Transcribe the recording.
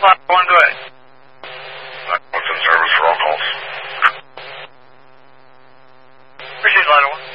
Ladder 1, go ahead. What's in service for all calls? Appreciate Ladder 1.